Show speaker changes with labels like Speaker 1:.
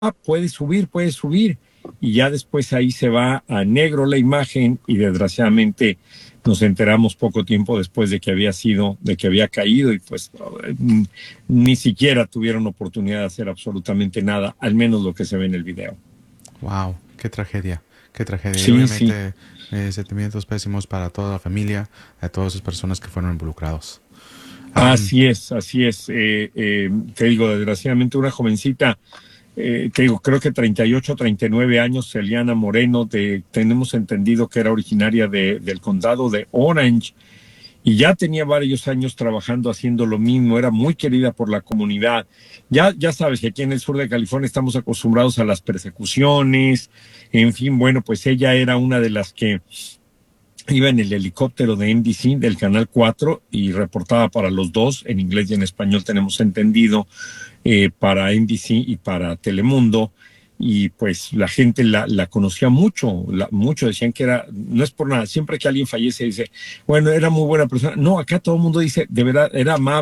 Speaker 1: puede subir. Y ya después ahí se va a negro la imagen y desgraciadamente nos enteramos poco tiempo después de que había caído y pues ni siquiera tuvieron oportunidad de hacer absolutamente nada, al menos lo que se ve en el video.
Speaker 2: Wow, qué tragedia, qué tragedia. Y
Speaker 1: Sí, sí.
Speaker 2: obviamente sentimientos pésimos para toda la familia, a todas esas personas que fueron involucrados. Am,
Speaker 1: Así es, así es. Te digo, desgraciadamente una jovencita, te digo, creo que 38, 39 años, Eliana Moreno, tenemos entendido que era originaria del condado de Orange y ya tenía varios años trabajando haciendo lo mismo, era muy querida por la comunidad. Ya sabes que aquí en el sur de California estamos acostumbrados a las persecuciones, en fin, bueno, pues ella era una de las que iba en el helicóptero de NBC, del Canal 4, y reportaba para los dos, en inglés y en español tenemos entendido, para NBC y para Telemundo, y pues la gente la conocía mucho, mucho decían que era, no es por nada, siempre que alguien fallece dice, bueno, era muy buena persona. No, acá todo el mundo dice, de verdad, era amable.